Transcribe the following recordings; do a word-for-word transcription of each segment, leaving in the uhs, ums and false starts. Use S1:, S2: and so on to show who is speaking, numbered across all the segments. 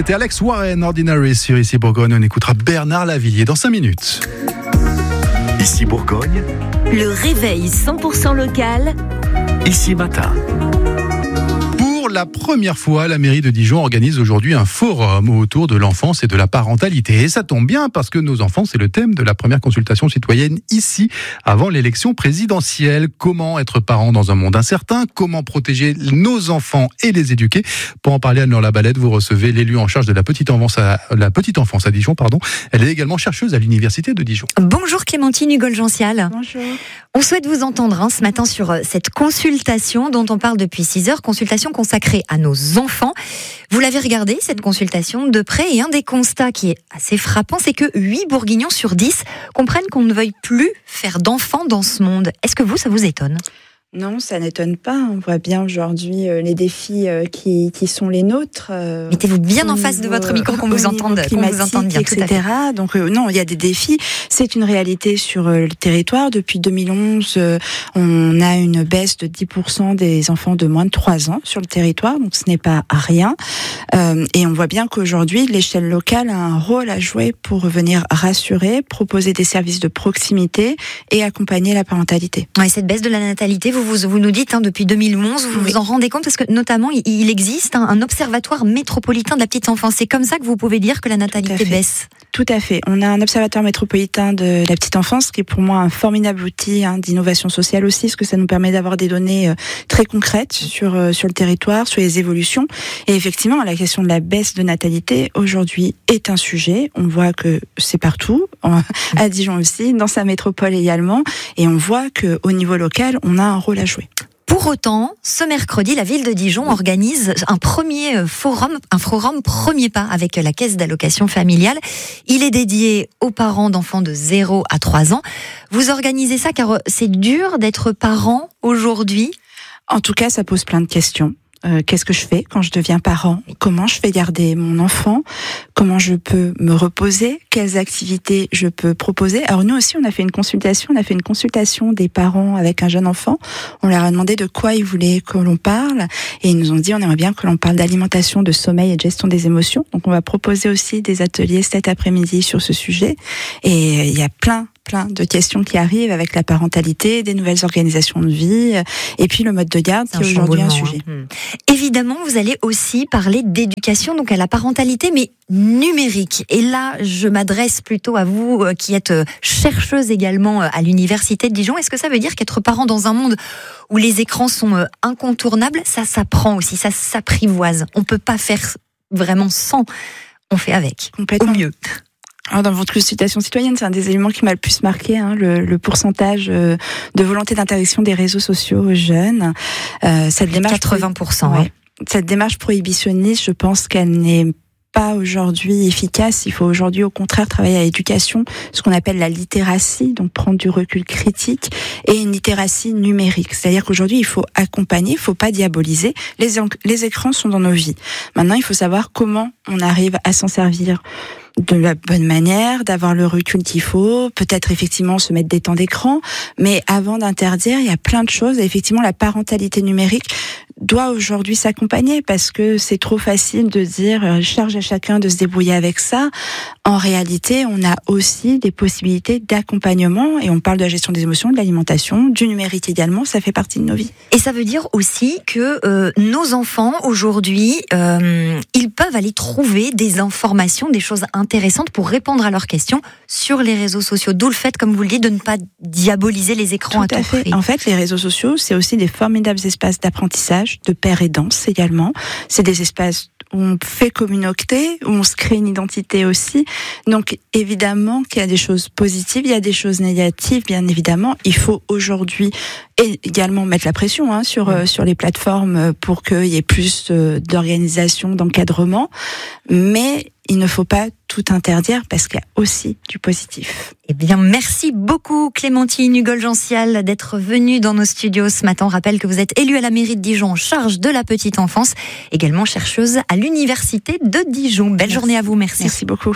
S1: c'était Alex Warren, Ordinary sur Ici Bourgogne. On écoutera Bernard Lavilliers dans cinq minutes.
S2: Ici Bourgogne,
S3: le réveil cent pour cent local.
S2: Ici Matin.
S1: Pour la première fois, la mairie de Dijon organise aujourd'hui un forum autour de l'enfance et de la parentalité. Et ça tombe bien parce que nos enfants, c'est le thème de la première consultation citoyenne ici, avant l'élection présidentielle. Comment être parent dans un monde incertain? Comment protéger nos enfants et les éduquer? Pour en parler, Anne-Laure Labalette, vous recevez l'élu en charge de la petite enfance à, la petite enfance à Dijon. Pardon. Elle est également chercheuse à l'université de Dijon.
S4: Bonjour Clémentine Hugol-Gential.
S5: Bonjour.
S4: On souhaite vous entendre hein, ce matin sur cette consultation dont on parle depuis six heures, consultation consacrée à nos enfants. Vous l'avez regardé, cette consultation, de près, et un des constats qui est assez frappant, c'est que huit Bourguignons sur dix comprennent qu'on ne veuille plus faire d'enfants dans ce monde. Est-ce que vous, ça vous étonne ?
S5: Non, ça n'étonne pas. On voit bien aujourd'hui euh, les défis euh, qui, qui sont les nôtres. Euh,
S4: Mettez-vous bien en face de votre micro, qu'on vous entende, qu'on vous entende bien,
S5: et cetera. Donc euh, non, il y a des défis. C'est une réalité sur euh, le territoire. Depuis deux mille onze, euh, on a une baisse de dix pour cent des enfants de moins de trois ans sur le territoire. Donc ce n'est pas rien. Euh, et on voit bien qu'aujourd'hui, l'échelle locale a un rôle à jouer pour venir rassurer, proposer des services de proximité et accompagner la parentalité.
S4: Ouais, cette baisse de la natalité, vous Vous, vous nous dites, hein, depuis deux mille onze, vous oui. vous en rendez compte parce que notamment, il, il existe un, un observatoire métropolitain de la petite enfance. C'est comme ça que vous pouvez dire que la natalité baisse.
S5: Tout à fait. On a un observatoire métropolitain de la petite enfance qui est pour moi un formidable outil hein, d'innovation sociale aussi, parce que ça nous permet d'avoir des données euh, très concrètes sur, euh, sur le territoire, sur les évolutions. Et effectivement, la question de la baisse de natalité, aujourd'hui, est un sujet. On voit que c'est partout, à Dijon aussi, dans sa métropole également. Et on voit qu'au niveau local, on a un rôle à jouer.
S4: Pour autant, ce mercredi, la ville de Dijon organise un premier forum, un forum premier pas avec la caisse d'allocation familiale. Il est dédié aux parents d'enfants de zéro à trois ans. Vous organisez ça car c'est dur d'être parent aujourd'hui ?
S5: En tout cas, ça pose plein de questions. Euh, qu'est-ce que je fais quand je deviens parent? Comment je fais garder mon enfant? Comment je peux me reposer? Quelles activités je peux proposer? Alors nous aussi, on a fait une consultation. On a fait une consultation des parents avec un jeune enfant. On leur a demandé de quoi ils voulaient que l'on parle. Et ils nous ont dit, on aimerait bien que l'on parle d'alimentation, de sommeil et de gestion des émotions. Donc on va proposer aussi des ateliers cet après-midi sur ce sujet. Et il y a plein plein de questions qui arrivent avec la parentalité, des nouvelles organisations de vie, et puis le mode de garde qui est aujourd'hui un sujet.
S4: Hein. Évidemment, vous allez aussi parler d'éducation, donc à la parentalité, mais numérique. Et là, je m'adresse plutôt à vous qui êtes chercheuse également à l'université de Dijon. Est-ce que ça veut dire qu'être parent dans un monde où les écrans sont incontournables, ça s'apprend aussi, ça s'apprivoise. On peut pas faire vraiment sans, on fait avec,
S5: complètement.
S4: Au mieux.
S5: Alors dans votre consultation citoyenne, c'est un des éléments qui m'a le plus marqué, hein, le, le pourcentage de volonté d'interaction des réseaux sociaux aux jeunes. Euh, cette démarche
S4: quatre-vingts pour cent.
S5: Ouais.
S4: Ouais.
S5: Cette démarche prohibitionniste, je pense qu'elle n'est pas aujourd'hui efficace. Il faut aujourd'hui au contraire travailler à l'éducation, ce qu'on appelle la littératie, donc prendre du recul critique, et une littératie numérique. C'est-à-dire qu'aujourd'hui, il faut accompagner, il faut pas diaboliser. Les, les écrans sont dans nos vies. Maintenant, il faut savoir comment on arrive à s'en servir de la bonne manière, d'avoir le recul qu'il faut, peut-être effectivement se mettre des temps d'écran, mais avant d'interdire, il y a plein de choses. Et effectivement, la parentalité numérique doit aujourd'hui s'accompagner parce que c'est trop facile de dire euh, charge à chacun de se débrouiller avec ça. En réalité, on a aussi des possibilités d'accompagnement et on parle de la gestion des émotions, de l'alimentation, du numérique également, ça fait partie de nos vies.
S4: Et ça veut dire aussi que euh, nos enfants aujourd'hui, euh, ils peuvent aller trouver des informations, des choses intéressantes pour répondre à leurs questions sur les réseaux sociaux. D'où le fait, comme vous le dites, de ne pas diaboliser les écrans
S5: tout
S4: à
S5: tout
S4: fait.
S5: prix. En fait, les réseaux sociaux, c'est aussi des formidables espaces d'apprentissage, de pair et danse également. C'est des espaces où on fait communauté, où on se crée une identité aussi. Donc, évidemment qu'il y a des choses positives, il y a des choses négatives, bien évidemment. Il faut aujourd'hui également mettre la pression hein, sur, euh, sur les plateformes pour qu'il y ait plus euh, d'organisation, d'encadrement. Mais il ne faut pas tout interdire parce qu'il y a aussi du positif.
S4: Eh bien, merci beaucoup Clémentine Hugol-Gential d'être venue dans nos studios ce matin. On rappelle que vous êtes élue à la mairie de Dijon en charge de la petite enfance, également chercheuse à l'université de Dijon. Belle merci. Journée à vous, merci.
S5: Merci beaucoup.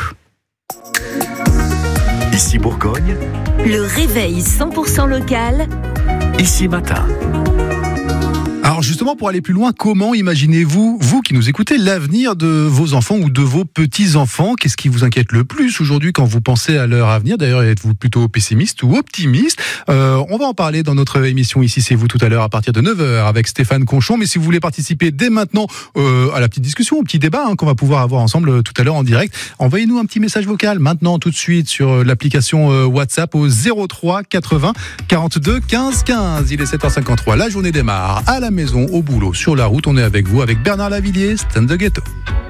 S2: Ici Bourgogne,
S3: le réveil cent pour cent local.
S2: Ici Matin.
S1: Alors, Alors justement, pour aller plus loin, comment imaginez-vous, vous qui nous écoutez, l'avenir de vos enfants ou de vos petits-enfants? Qu'est-ce qui vous inquiète le plus aujourd'hui quand vous pensez à leur avenir? D'ailleurs, êtes-vous plutôt pessimiste ou optimiste? euh, On va en parler dans notre émission Ici c'est vous tout à l'heure à partir de neuf heures avec Stéphane Conchon. Mais si vous voulez participer dès maintenant euh, à la petite discussion, au petit débat hein, qu'on va pouvoir avoir ensemble euh, tout à l'heure en direct, envoyez-nous un petit message vocal maintenant tout de suite sur euh, l'application euh, WhatsApp au zéro trois quatre-vingts quarante-deux quinze quinze. Il est sept heures cinquante-trois, la journée démarre à la maison, au boulot, sur la route. On est avec vous avec Bernard Lavilliers, Stand the Ghetto.